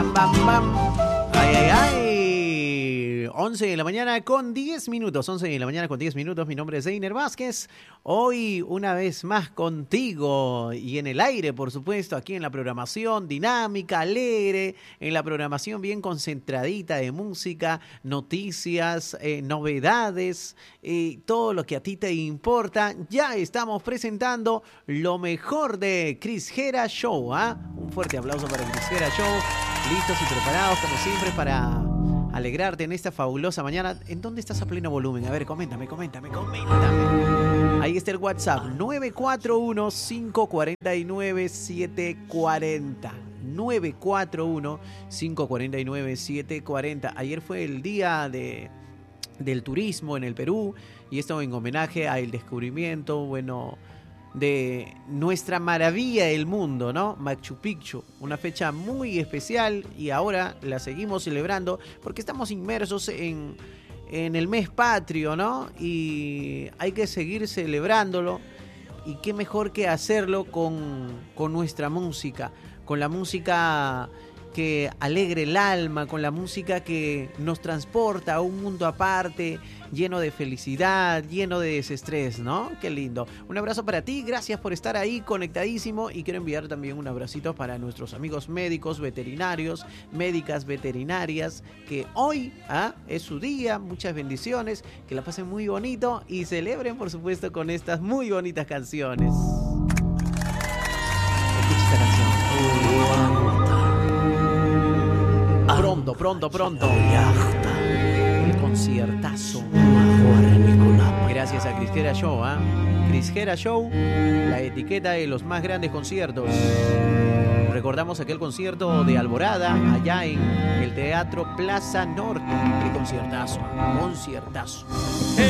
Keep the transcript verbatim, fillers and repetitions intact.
Bam, bam. Ay, ay, ay. once de la mañana con diez minutos. once de la mañana con diez minutos. Mi nombre es Deiner Vázquez. Hoy una vez más contigo y en el aire, por supuesto, aquí en la programación dinámica, alegre, en la programación bien concentradita de música, noticias, eh, novedades, eh, todo lo que a ti te importa. Ya estamos presentando lo mejor de Cris Jera Show. ¿eh? Un fuerte aplauso para Cris Jera Show. Listos y preparados, como siempre, para alegrarte en esta fabulosa mañana. ¿En dónde estás a pleno volumen? A ver, coméntame, coméntame, coméntame. Ahí está el WhatsApp, nueve cuatro uno, cinco cuatro nueve, siete cuatro cero. nueve cuatro uno, cinco cuatro nueve, siete cuatro cero. Ayer fue el día de, del turismo en el Perú, y esto en homenaje al descubrimiento, bueno, de nuestra maravilla del mundo, ¿no? Machu Picchu, una fecha muy especial y ahora la seguimos celebrando porque estamos inmersos en, en el mes patrio, ¿no? Y hay que seguir celebrándolo, y qué mejor que hacerlo con, con nuestra música, con la música que alegre el alma, con la música que nos transporta a un mundo aparte, lleno de felicidad, lleno de desestrés, ¿no? Qué lindo. Un abrazo para ti, gracias por estar ahí conectadísimo, y quiero enviar también un abracito para nuestros amigos médicos, veterinarios, médicas veterinarias, que hoy ¿ah? es su día. Muchas bendiciones, que la pasen muy bonito y celebren, por supuesto, con estas muy bonitas canciones. Escucha esta canción. Pronto, pronto, pronto. El conciertazo. Gracias a Cris Jera Show, ¿eh? Cris Jera Show, la etiqueta de los más grandes conciertos. Recordamos aquel concierto de Alborada, allá en el Teatro Plaza Norte. El conciertazo, conciertazo.